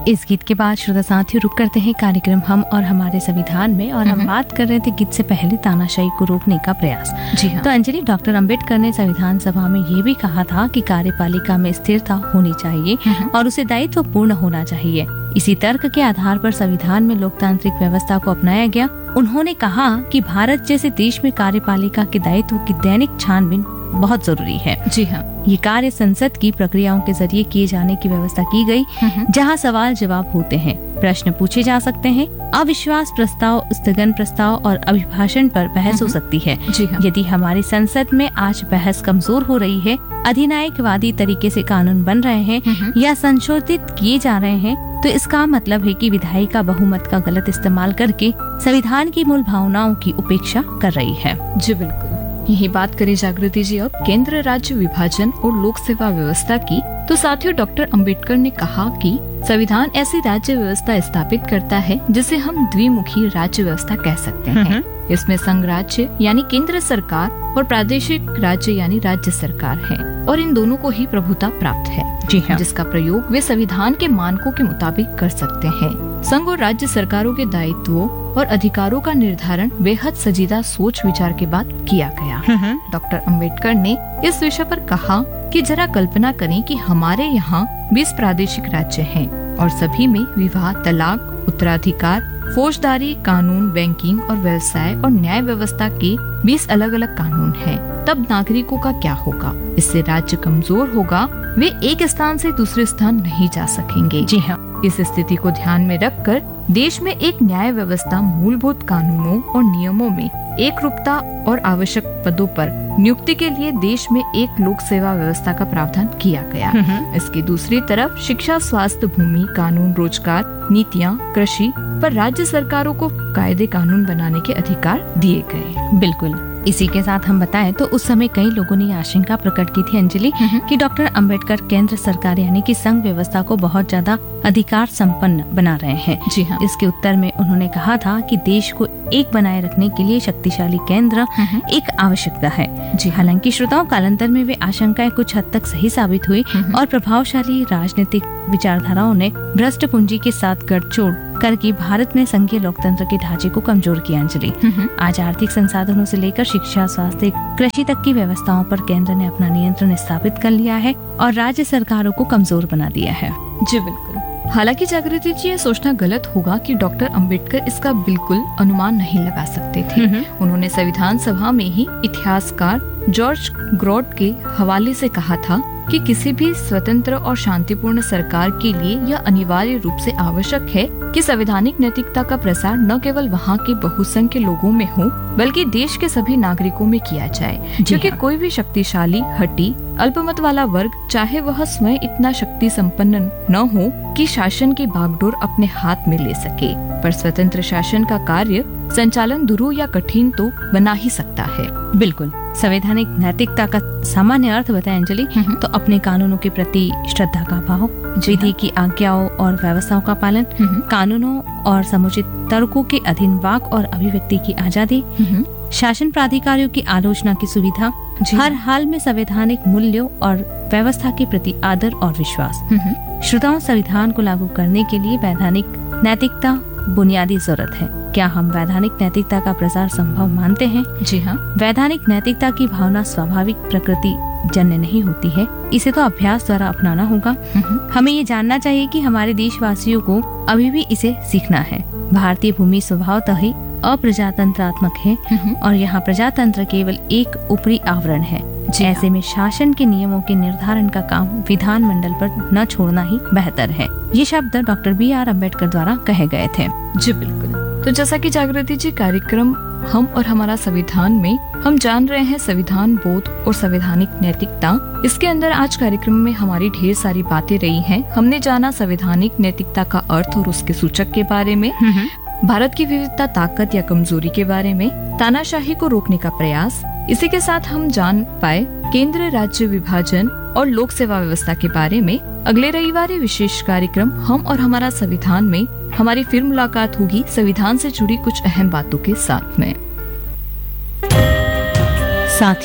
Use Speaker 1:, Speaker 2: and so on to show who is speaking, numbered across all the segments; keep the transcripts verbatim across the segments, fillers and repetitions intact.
Speaker 1: इस गीत के बाद श्रोता साथियों रुक करते हैं कार्यक्रम हम और हमारे संविधान में, और हम बात कर रहे थे गीत से पहले तानाशाही को रोकने का प्रयास।
Speaker 2: जी हाँ।
Speaker 1: तो अंजलि, डॉक्टर अंबेडकर ने संविधान सभा में ये भी कहा था कि कार्यपालिका में स्थिरता होनी चाहिए और उसे दायित्व पूर्ण होना चाहिए। इसी तर्क के आधार पर संविधान में लोकतांत्रिक व्यवस्था को अपनाया गया। उन्होंने कहा कि भारत जैसे देश में कार्यपालिका के दायित्व की दैनिक छानबीन बहुत जरूरी है।
Speaker 2: जी हाँ।
Speaker 1: ये कार्य संसद की प्रक्रियाओं के जरिए किए जाने की व्यवस्था की गई, जहां सवाल जवाब होते हैं, प्रश्न पूछे जा सकते हैं, अविश्वास प्रस्ताव, स्थगन प्रस्ताव और अभिभाषण पर बहस हो सकती है।
Speaker 2: जी हाँ।
Speaker 1: यदि हमारी संसद में आज बहस कमजोर हो रही है, अधिनायकवादी तरीके से कानून बन रहे हैं या संशोधित किए जा रहे हैं, तो इसका मतलब है कि विधायी का बहुमत का गलत इस्तेमाल करके संविधान की मूल भावनाओं की उपेक्षा कर रही है।
Speaker 2: जी बिल्कुल। यही बात करें जागृति जी अब केंद्र राज्य विभाजन और लोक सेवा व्यवस्था की, तो साथियों डॉक्टर अंबेडकर ने कहा कि संविधान ऐसी राज्य व्यवस्था स्थापित करता है जिसे हम द्विमुखी राज्य व्यवस्था कह सकते हैं। इसमें संघ राज्य यानी केंद्र सरकार और प्रादेशिक राज्य यानी राज्य सरकार है, और इन दोनों को ही प्रभुता प्राप्त है।
Speaker 1: जी हाँ।
Speaker 2: जिसका प्रयोग वे संविधान के मानकों के मुताबिक कर सकते हैं। संघ और राज्य सरकारों के दायित्वों और अधिकारों का निर्धारण बेहद संजीदा सोच विचार के बाद किया गया। डॉक्टर अंबेडकर ने इस विषय पर कहा कि जरा कल्पना करें कि हमारे यहाँ बीस प्रादेशिक राज्य हैं और सभी में विवाह, तलाक, उत्तराधिकार, फौजदारी, कानून, बैंकिंग और व्यवसाय और न्याय व्यवस्था के बीस अलग अलग कानून हैं। तब नागरिकों का क्या होगा? इससे राज्य कमजोर होगा, वे एक स्थान से दूसरे स्थान नहीं जा सकेंगे।
Speaker 1: जी हाँ।
Speaker 2: इस स्थिति को ध्यान में रखकर देश में एक न्याय व्यवस्था, मूलभूत कानूनों और नियमों में एक रूपता और आवश्यक पदों पर नियुक्ति के लिए देश में एक लोक सेवा व्यवस्था का प्रावधान किया गया। इसकी दूसरी तरफ शिक्षा, स्वास्थ्य, भूमि, कानून, रोजगार, नीतियाँ, कृषि पर राज्य सरकारों को कायदे कानून बनाने के अधिकार दिए गए।
Speaker 1: बिल्कुल। इसी के साथ हम बताएं तो उस समय कई लोगों ने आशंका प्रकट की थी अंजलि कि डॉक्टर अंबेडकर केंद्र सरकार यानी कि संघ व्यवस्था को बहुत ज्यादा अधिकार संपन्न बना रहे हैं।
Speaker 2: जी हाँ।
Speaker 1: इसके उत्तर में उन्होंने कहा था कि देश को एक बनाए रखने के लिए शक्तिशाली केंद्र एक आवश्यकता है।
Speaker 2: जी।
Speaker 1: हालांकि श्रोताओं, कालांतर में वे आशंकाएं कुछ हद तक सही साबित हुई और प्रभावशाली राजनीतिक विचारधाराओं ने भ्रष्ट पूंजी के साथ गठजोड़ करके भारत में संघीय लोकतंत्र के ढांचे को कमजोर किया। अंजलि, आज आर्थिक संसाधनों से लेकर शिक्षा, स्वास्थ्य, कृषि तक की व्यवस्थाओं पर केंद्र ने अपना नियंत्रण स्थापित कर लिया है और राज्य सरकारों को कमजोर बना दिया है।
Speaker 2: जी बिल्कुल। हालांकि जागृति जी, ये सोचना गलत होगा कि डॉक्टर अंबेडकर इसका बिल्कुल अनुमान नहीं लगा सकते थे। उन्होंने संविधान सभा में ही इतिहासकार जॉर्ज ग्रॉड के हवाले से कहा था कि किसी भी स्वतंत्र और शांतिपूर्ण सरकार के लिए यह अनिवार्य रूप से आवश्यक है कि संवैधानिक नैतिकता का प्रसार न केवल वहाँ के बहुसंख्य लोगों में हो, बल्कि देश के सभी नागरिकों में किया जाए। क्योंकि
Speaker 1: हाँ।
Speaker 2: कोई भी शक्तिशाली, हठी, अल्पमत वाला वर्ग, चाहे वह स्वयं इतना शक्ति संपन्न न हो कि शासन की बागडोर अपने हाथ में ले सके, पर स्वतंत्र शासन का कार्य संचालन दुरूह या कठिन तो बना ही सकता है।
Speaker 1: बिल्कुल। संवैधानिक नैतिकता का सामान्य अर्थ बताएं अंजलि, तो अपने कानूनों के प्रति श्रद्धा का भाव, विधि की आज्ञाओं और व्यवस्थाओं का पालन, कानूनों और समुचित तर्कों के अधीन वाक और अभिव्यक्ति की आजादी, शासन प्राधिकारियों की आलोचना की सुविधा, हर हाल में संवैधानिक मूल्यों और व्यवस्था के प्रति आदर और विश्वास। श्रोताओं, संविधान को लागू करने के लिए वैधानिक नैतिकता बुनियादी जरूरत है। क्या हम वैधानिक नैतिकता का प्रसार संभव मानते हैं?
Speaker 2: जी हाँ।
Speaker 1: वैधानिक नैतिकता की भावना स्वाभाविक प्रकृति जन्य नहीं होती है, इसे तो अभ्यास द्वारा अपनाना होगा। हमें ये जानना चाहिए कि हमारे देशवासियों को अभी भी इसे सीखना है। भारतीय भूमि स्वभावतः ही अप्रजातंत्रात्मक है और यहाँ प्रजातंत्र केवल एक ऊपरी आवरण है। ऐसे में शासन के नियमों के निर्धारण का काम विधान मंडल पर न छोड़ना ही बेहतर है। ये शब्द डॉक्टर बी आर अम्बेडकर द्वारा कहे गए थे।
Speaker 2: जी बिल्कुल। तो जैसा कि जागृति जी, कार्यक्रम हम और हमारा संविधान में हम जान रहे हैं संविधान बोध और संवैधानिक नैतिकता। इसके अंदर आज कार्यक्रम में हमारी ढेर सारी बातें रही हैं। हमने जाना संवैधानिक नैतिकता का अर्थ और उसके सूचक के बारे में, भारत की विविधता, ताकत या कमजोरी के बारे में, तानाशाही को रोकने का प्रयास। इसी के साथ हम जान पाए केंद्र राज्य विभाजन और लोक सेवा व्यवस्था के बारे में। अगले रविवार विशेष कार्यक्रम हम और हमारा संविधान में हमारी फिर मुलाकात होगी संविधान से जुड़ी कुछ अहम बातों के साथ में।
Speaker 1: साथियों,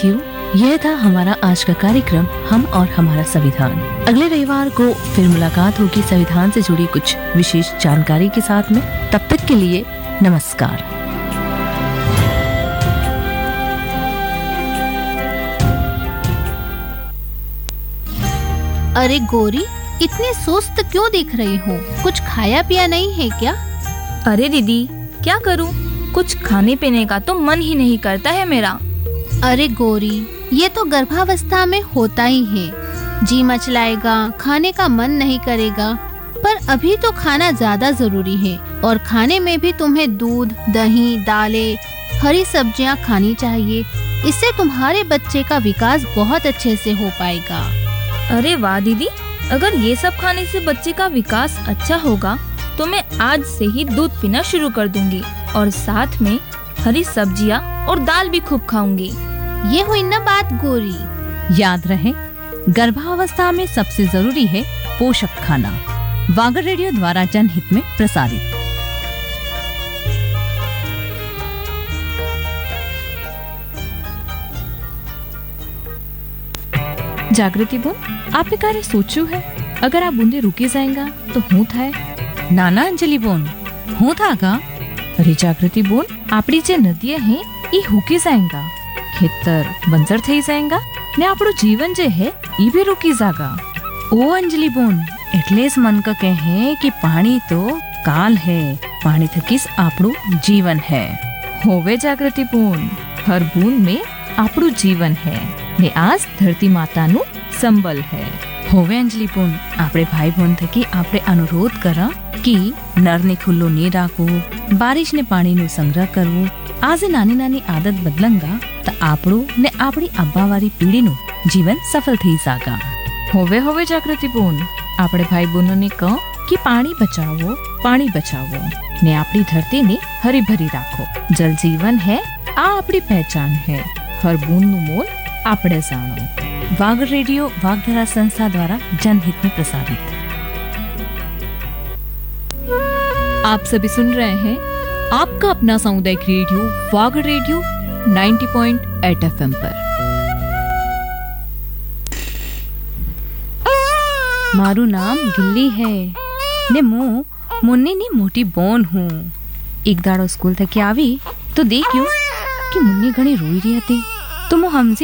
Speaker 1: यह था हमारा आज का कार्यक्रम हम और हमारा संविधान। अगले रविवार को फिर मुलाकात होगी संविधान से जुड़ी कुछ विशेष जानकारी के साथ में। तब तक के लिए नमस्कार।
Speaker 3: अरे गौरी, इतनी सुस्त क्यों दिख रही हो? कुछ खाया पिया नहीं है क्या?
Speaker 4: अरे दीदी, क्या करूं? कुछ खाने पीने का तो मन ही नहीं करता है मेरा।
Speaker 3: अरे गौरी, ये तो गर्भावस्था में होता ही है। जी मचलाएगा, खाने का मन नहीं करेगा, पर अभी तो खाना ज्यादा जरूरी है। और खाने में भी तुम्हें दूध, दही, दालें, हरी सब्जियां खानी चाहिए। इससे तुम्हारे बच्चे का विकास बहुत अच्छे से हो पाएगा।
Speaker 4: अरे वाह दीदी, अगर ये सब खाने से बच्चे का विकास अच्छा होगा तो मैं आज से ही दूध पीना शुरू कर दूंगी और साथ में हरी सब्जियां और दाल भी खूब खाऊंगी।
Speaker 3: ये हुई ना बात गौरी।
Speaker 1: याद रहे, गर्भावस्था में सबसे जरूरी है पोषक खाना। वागर रेडियो द्वारा जनहित में प्रसारित।
Speaker 2: जागृति बोन, आपने कार्य सोचू है? अगर आप बूंदे रुकी जाएगा तो हूँ थाय?
Speaker 1: नाना अंजलि बोन, हूँ था का?
Speaker 2: अरे जागृति बोन, आपड़ी जे नदियां हैं ये हुकी जाएगा, खेतर बंजर थई जाएगा ने આપણું जीवन जे है ये भी रुकी जागा।
Speaker 1: ओ अंजलि बोन, એટલે જ मन का कहे कि पानी तो काल है, पानी थकीस આપણું जीवन है।
Speaker 2: होवे जागृति बोन, हर बूंद में આપણું जीवन है ने आज धरती माताનું संबल है।
Speaker 1: होवे अंजलि बोन, आपणे भाई बहन थकी आपणे अनुरोध करा कि नर ने खुल्लो नहीं राखवू, बारिश ने पानी नो संग्रह करवू। आज नानी नानी आदत बदलंगा तो आपड़ू ने आपड़ी अब्बावारी पीढ़ी नु जीवन सफल थी जागा।
Speaker 2: होवे होवे जागृति बोन, आपणे भाई बहनों ने कहो कि पानी बचावो, पानी बचावो ने आपड़ी धरती ने हरी भरी राखो। जल जीवन है, आ आपड़ी पहचान है। हर बूंद नु मोल आपड़े जानो।
Speaker 1: वागर रेडियो वागधरा संस्था द्वारा जनहित में प्रसारित।
Speaker 2: आप सभी सुन रहे हैं आपका अपना सामुदायिक रेडियो वागर रेडियो नब्बे पॉइंट आठ एफएम पर।
Speaker 1: मारू नाम गिल्ली है ने मु मुन्नी नी मोटी बोन हूँ। एक दाड़ो स्कूल थकी आवी तो देखियो कि मुन्नी घणी रोई रही थी तो मु हमजी